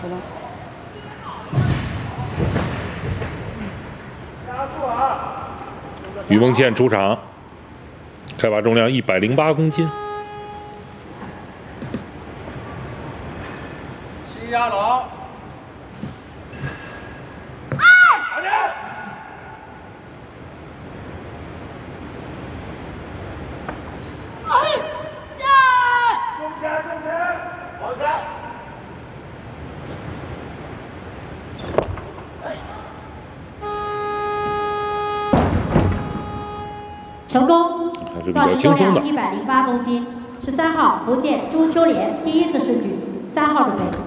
知道。 于梦倩出场，开把重量108公斤。 西压牢。打人！中前，往前。 成功， 还是比较轻松的。 108公斤，13号福建朱秋莲第一次试举，3号准备。